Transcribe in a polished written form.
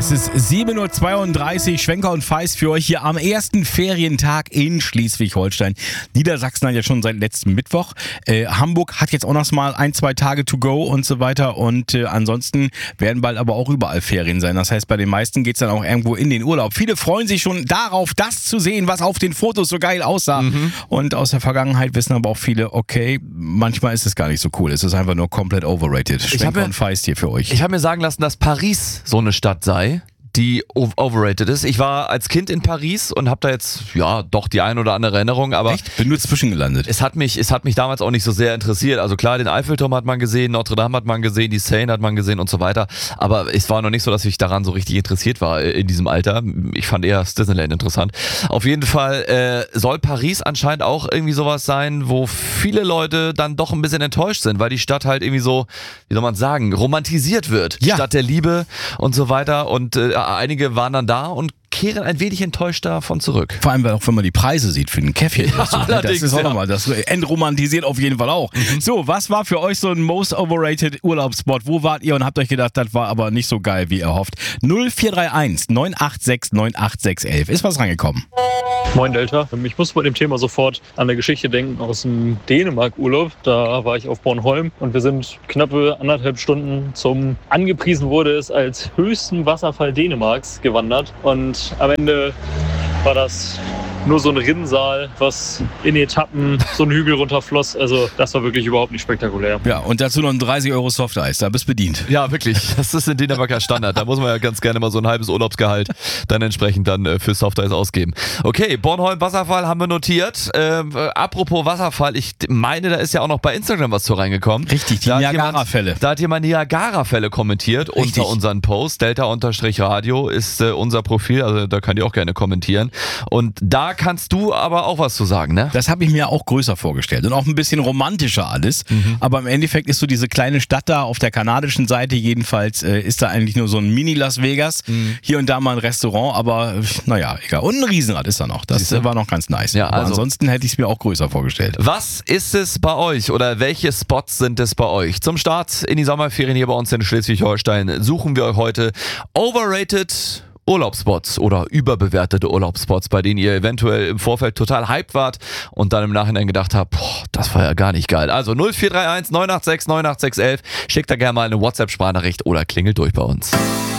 Es ist 7.32 Uhr, Schwenker und Feist für euch hier am ersten Ferientag in Schleswig-Holstein. Niedersachsen hat ja schon seit letztem Mittwoch. Hamburg hat jetzt auch noch mal 1-2 Tage to go und so weiter. Und ansonsten werden bald aber auch überall Ferien sein. Das heißt, bei den meisten geht es dann auch irgendwo in den Urlaub. Viele freuen sich schon darauf, das zu sehen, was auf den Fotos so geil aussah. Und aus der Vergangenheit wissen aber auch viele, okay, manchmal ist es gar nicht so cool. Es ist einfach nur komplett overrated. Schwenker und Feist hier für euch. Ich habe mir sagen lassen, dass Paris so eine Stadt sei, die overrated ist. Ich war als Kind in Paris und habe da jetzt, ja, doch die ein oder andere Erinnerung, aber... Echt? Bin nur zwischengelandet. Es hat mich damals auch nicht so sehr interessiert. Also klar, den Eiffelturm hat man gesehen, Notre Dame hat man gesehen, die Seine hat man gesehen und so weiter. Aber es war noch nicht so, dass ich daran so richtig interessiert war in diesem Alter. Ich fand eher das Disneyland interessant. Auf jeden Fall soll Paris anscheinend auch irgendwie sowas sein, wo viele Leute dann doch ein bisschen enttäuscht sind, weil die Stadt halt irgendwie so, wie soll man sagen, romantisiert wird. Ja. Stadt der Liebe und so weiter. Und einige waren dann da und kehren ein wenig enttäuscht davon zurück. Vor allem auch, wenn man die Preise sieht für ein Käffchen. Ja, das ist auch nochmal, das entromantisiert auf jeden Fall auch. So, was war für euch so ein most overrated Urlaubsspot? Wo wart ihr und habt euch gedacht, das war aber nicht so geil, wie erhofft? 0431 986 98611. Ist was rangekommen? Moin Delta. Ich muss bei dem Thema sofort an eine Geschichte denken aus dem Dänemark-Urlaub. Da war ich auf Bornholm und wir sind knappe 1,5 Stunden zum, angepriesen wurde es als höchsten Wasserfall Dänemarks gewandert. Und am Ende war das nur so ein Rinnsal, was in Etappen so einen Hügel runterfloss. Also das war wirklich überhaupt nicht spektakulär. Ja, und dazu noch ein 30 € Softeis, da bist bedient. Ja, wirklich. Das ist in Dänemarker Standard. Da muss man ja ganz gerne mal so ein halbes Urlaubsgehalt dann entsprechend dann für Softeis ausgeben. Okay, Bornholm Wasserfall haben wir notiert. Apropos Wasserfall, ich meine, da ist ja auch noch bei Instagram was zu reingekommen. Richtig, die Niagara-Fälle. Da hat jemand Niagara-Fälle kommentiert. Richtig. Unter unseren Post. Delta-Radio ist unser Profil, also da könnt ihr auch gerne kommentieren. Und da kannst du aber auch was zu sagen, ne? Das habe ich mir auch größer vorgestellt und auch ein bisschen romantischer alles. Aber im Endeffekt ist so diese kleine Stadt da auf der kanadischen Seite jedenfalls, ist da eigentlich nur so ein Mini-Las Vegas. Hier und da mal ein Restaurant, aber naja, egal. Und ein Riesenrad ist da noch. Das war noch ganz nice. Ja, aber also, ansonsten hätte ich es mir auch größer vorgestellt. Was ist es bei euch oder welche Spots sind es bei euch? Zum Start in die Sommerferien hier bei uns in Schleswig-Holstein suchen wir euch heute overrated Urlaubsspots oder überbewertete Urlaubsspots, bei denen ihr eventuell im Vorfeld total hyped wart und dann im Nachhinein gedacht habt, boah, das war ja gar nicht geil. Also 0431 986 98611, schickt da gerne mal eine WhatsApp-Sprachnachricht oder klingelt durch bei uns.